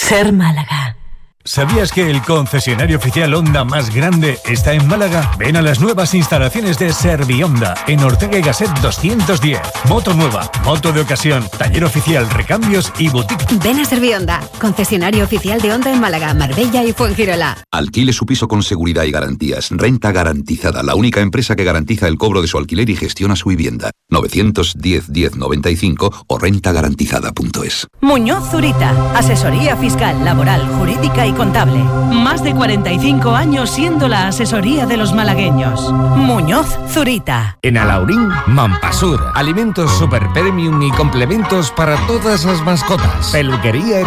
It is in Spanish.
Ser Málaga. ¿Sabías que el concesionario oficial Honda más grande está en Málaga? Ven a las nuevas instalaciones de Servihonda en Ortega y Gasset 210. Moto nueva, moto de ocasión, taller oficial, recambios y boutique. Ven a Servihonda, concesionario oficial de Honda en Málaga, Marbella y Fuengirola. Alquile su piso con seguridad y garantías. Renta Garantizada, la única empresa que garantiza el cobro de su alquiler y gestiona su vivienda. 910 1095 o rentagarantizada.es. Muñoz Zurita, asesoría fiscal, laboral, jurídica y contable. Más de 45 años siendo la asesoría de los malagueños. Muñoz Zurita. En Alaurín, Mampasur. Alimentos super premium y complementos para todas las mascotas. Peluquería